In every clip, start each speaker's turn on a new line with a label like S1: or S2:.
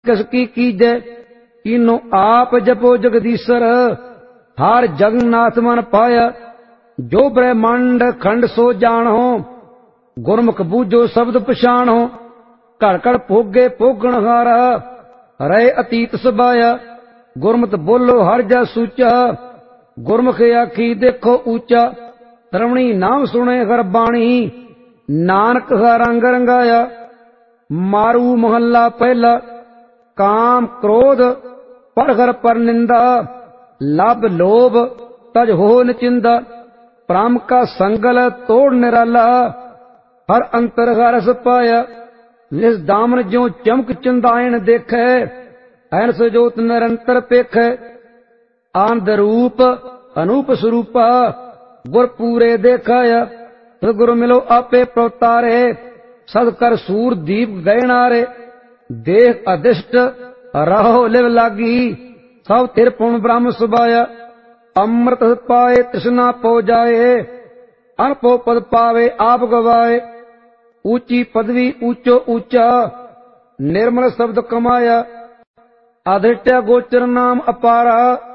S1: किसकी कीजै, कीनो आप जपो जगदीश्वर, हार जगन्नाथ मन पाया। जो ब्रह्मांड खंड सो जानो, गुरमुख बूझो शब्द पछाणो। घर घर भोगे भोगण हारा, रहे अतीत सबाया। गुरमत बोलो हर जा सूचा, गुरमुख आखी देखो ऊंचा। रमणी नाम सुने हर बाणी, नानक हा रंग रंगाया। मारू महला पहला, काम क्रोध पर घर पर निंदा। लब लोभ तज हो निचिंदा, प्राम का संगल तोड़ निराला। हर अंतर हरस पाया, निस दामन ज्यों चमक चंदायन देखे। ऐनस जोत निरंतर पेखे, आनंद रूप अनूप स्वरूपा। गुर पूरे देखाया, गुरु मिलो आपे प्रवतारे। सद कर सूर दीप गए नारे, देख अधिष्ट रहो लिव लागी। सब तिर पुण ब्रह्म सुभाया, अमृत पाए तृष्णा पो जाए। अनपो पद पावे आप गवाए, ऊंची पदवी ऊंचो ऊंचा। निर्मल शब्द कमाया, अधिष्ठा गोचर नाम अपारा।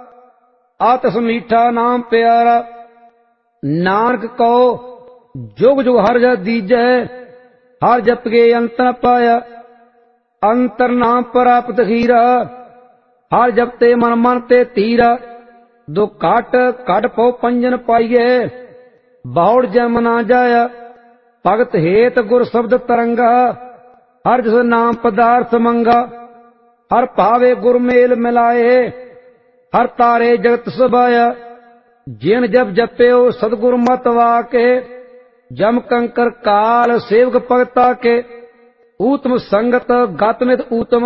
S1: आतस मीठा नाम प्यारा, नानक को जुग जुग हर जा दीजै। हर जप के अंत न पाया, अंतर नाम प्राप्त हीरा। हर जपते मन मन ते तीरा, दो काट काट पो पंजन पाइये। बाउड़ जम ना जाया, भगत हेत गुर शब्द तरंगा। हर जिस नाम पदार्थ मंगा, हर पावे गुर मेल मिलाए। हर तारे जगत सबाया, जिन जब जप्यो सदगुरु मत वाके। जम कंकर काल सेवक भगता के, ऊतम संगत गतमित ऊतम।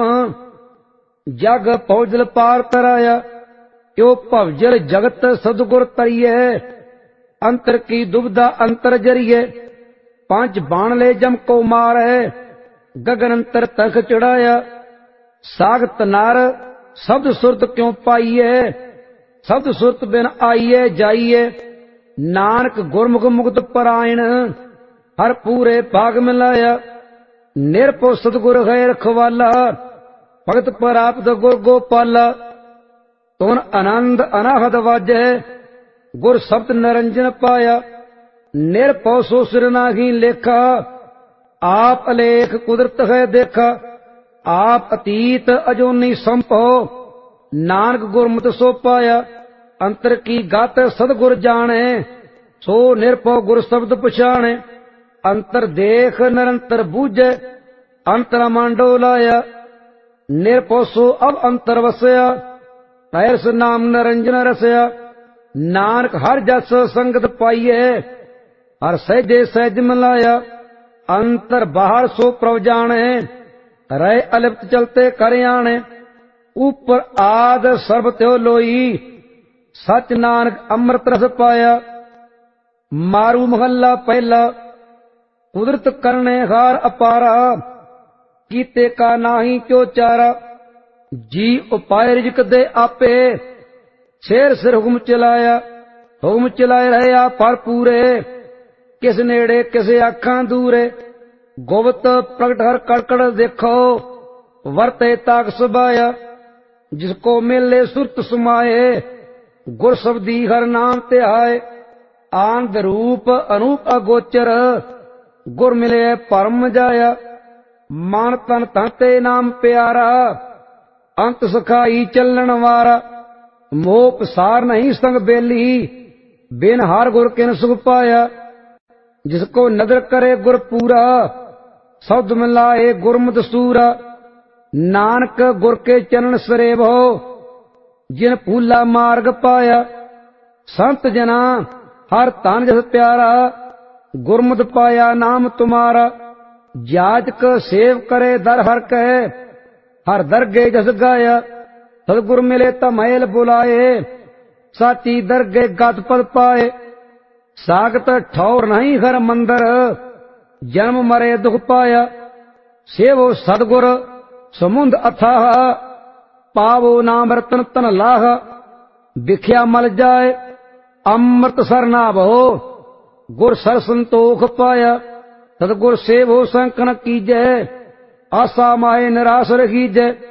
S1: जग पौजल पार तराया, यो भवजल जगत सदगुर तरिए। अंतर की दुविधा अंतर जरिए, पांच बाण ले जम को मारे। गगन अंतर तख चढ़ाया, सागत नार शब्द सुरत क्यों पाइए। शब्द सुरत बिन आइए जाइए, नानक गुरमुख मुक्त परायण। हर पूरे भाग मिलाया, निरपो सतगुर है रखवाला। भगत प्राप्त गुर गोपाला, तुन आनंद अनाहत वाजै। गुर शब्द निरंजन पाया, निरपो सो सिर नाही लेखा। आप अलेख कुदरत है देखा, आप अतीत अजोनी संभो। नानक गुरमत सो पाया, अंतर की गात सदगुर जाने। सो निरपो गुर शब्द पछाणे, अंतर देख निरंतर बूझे। अंतर मांडो लाया, निरपो सो अब अंतर वसया। ऐस नाम निरंजन रसया, नानक हर जस संगत पाइये। हर सहजे सहज मिलाया, अंतर बाहर सो प्रभ जाने। रहे अलिप्त चलते कर आने, ऊपर आद सर्ब त्यो लोई। सच नानक अमृत रस पाया, मारू महला पहला। कुदरत करने हार अपारा, कीते का नाही क्यों चारा। जी उपाय रिजक दे आपे, शेर सिर हुक्म चलाया। हुक्म चलाए रहे आप पर पूरे, किस नेड़े किसे आखां दूरे। गोवत प्रगट हर कड़कड़ देखो, वर्ते ताक सुबाया। जिसको मिले सुरत सुमाए, गुर शब्दी हर नाम ते आए। आनंद रूप अनूप अगोचर, गुर मिले परम जाया। मान तन तहते नाम प्यारा, अंत सखाई चलन वारा। मोह पसार नहीं संग बेली, बिन हार गुर किन सुख पाया। जिसको नदर करे गुर पूरा, शब्द मिलाए गुरमत सूरा। नानक गुर के चरण सरेब हो, जिन फूला मार्ग पाया। संत जना हर तान जस प्यारा, गुरमत पाया नाम तुम्हारा। जाजक सेव करे दर हर कहे, हर दरगे जस गाया। सदगुर मिले तमैल बुलाए, साची दरगे गत पद पाए। सागत ठौर नहीं हर मंदर, जन्म मरे दुख पाया। सेवो सदगुर समुंद अथाह, पावो नाम रतन तन लाह। बिख्या मल जाए अमृत सरना भो, गुर सर संतोख पाया। सदगुर सेवो संकन कीजै, आशा माए निराश रखीजै।